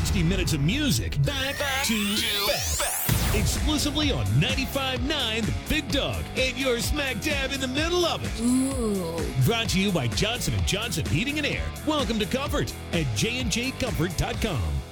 60 minutes of music back to back. Exclusively on 95.9 The Big Dog. And you're smack dab in the middle of it. Ooh. Brought to you by Johnson & Johnson Heating and Air. Welcome to Comfort at jnjcomfort.com.